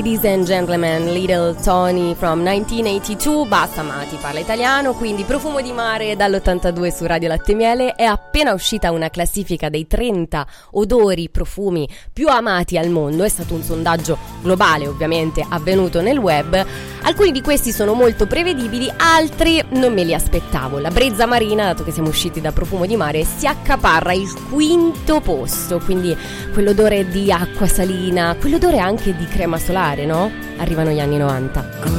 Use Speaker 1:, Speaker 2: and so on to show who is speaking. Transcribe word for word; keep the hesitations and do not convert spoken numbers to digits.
Speaker 1: Ladies and gentlemen, Little Tony from millenovecentottantadue, basta ma ti parla italiano, quindi Profumo di mare dall'ottantadue su Radio Latte e Miele. È appena uscita una classifica dei trenta odori, profumi più amati al mondo, è stato un sondaggio globale ovviamente avvenuto nel web. Alcuni di questi sono molto prevedibili, altri non me li aspettavo. La brezza marina, dato che siamo usciti da Profumo di mare, si accaparra il quinto posto, quindi quell'odore di acqua salina, quell'odore anche di crema solare, no? Arrivano gli anni novanta.